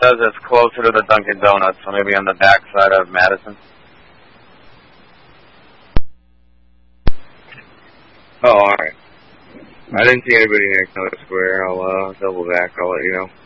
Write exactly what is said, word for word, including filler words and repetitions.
says it's closer to the Dunkin' Donuts, so maybe on the back side of Madison. Oh, alright. I didn't see anybody near County Square. I'll uh, double back. I'll let you know.